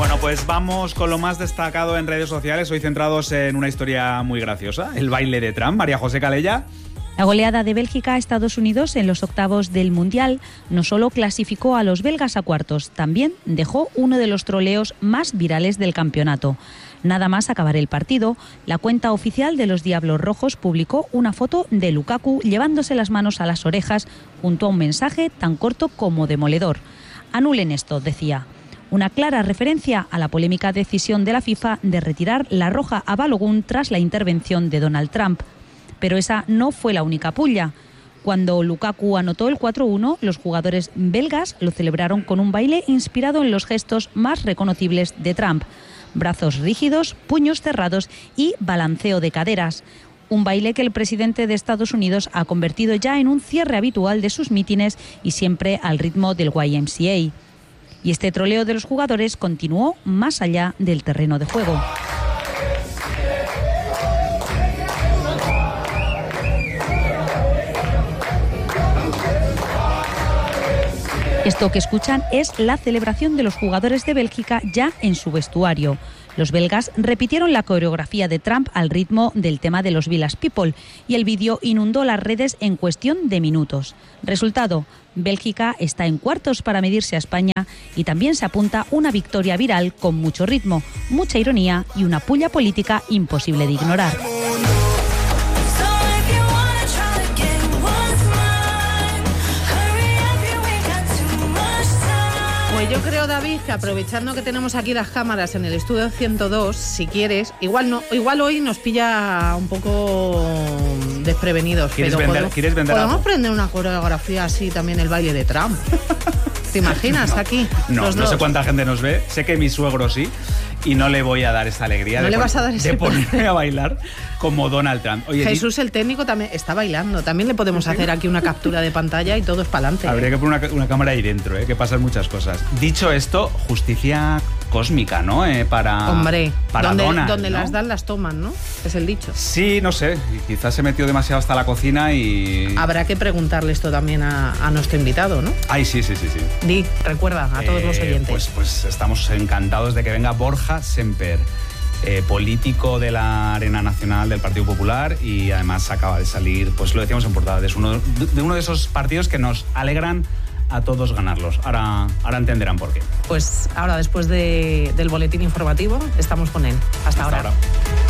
Bueno, pues vamos con lo más destacado en redes sociales, hoy centrados en una historia muy graciosa, el baile de Trump. María José Calella. La goleada de Bélgica a Estados Unidos en los octavos del Mundial no solo clasificó a los belgas a cuartos, también dejó uno de los troleos más virales del campeonato. Nada más acabar el partido, la cuenta oficial de los Diablos Rojos publicó una foto de Lukaku llevándose las manos a las orejas junto a un mensaje tan corto como demoledor. Anulen esto, decía. Una clara referencia a la polémica decisión de la FIFA de retirar la roja a Balogun tras la intervención de Donald Trump. Pero esa no fue la única pulla. Cuando Lukaku anotó el 4-1, los jugadores belgas lo celebraron con un baile inspirado en los gestos más reconocibles de Trump. Brazos rígidos, puños cerrados y balanceo de caderas. Un baile que el presidente de Estados Unidos ha convertido ya en un cierre habitual de sus mítines y siempre al ritmo del YMCA. Y este troleo de los jugadores continuó más allá del terreno de juego. Esto que escuchan es la celebración de los jugadores de Bélgica ya en su vestuario. Los belgas repitieron la coreografía de Trump al ritmo del tema de los Village People y el vídeo inundó las redes en cuestión de minutos. Resultado, Bélgica está en cuartos para medirse a España y también se apunta una victoria viral con mucho ritmo, mucha ironía y una pulla política imposible de ignorar. Pues yo creo, David, que aprovechando que tenemos aquí las cámaras en el estudio 102, si quieres, igual hoy nos pilla un poco desprevenidos. ¿Quieres pero vender podemos algo? aprender una coreografía así también, el baile de Trump. ¿Te imaginas aquí? No sé cuánta gente nos ve, sé que mi suegro sí, y no le voy a dar esta alegría de ponerme a bailar como Donald Trump. Oye, Jesús, el técnico, también está bailando. También le podemos hacer aquí una captura de pantalla y todo es para adelante. Habría que poner una cámara ahí dentro, que pasan muchas cosas. Dicho esto, justicia cósmica, ¿no? Para Donald, donde ¿no? las dan, las toman, ¿no? Es el dicho. Sí, no sé, quizás se metió demasiado hasta la cocina y... Habrá que preguntarle esto también a nuestro invitado, ¿no? Ay, sí. Di, recuerda a todos los oyentes. Pues estamos encantados de que venga Borja Semper, político de la Arena Nacional del Partido Popular, y además acaba de salir, pues lo decíamos en portada, es uno de esos partidos que nos alegran a todos ganarlos. Ahora entenderán por qué. Pues ahora, después del boletín informativo, estamos con él. Hasta ahora.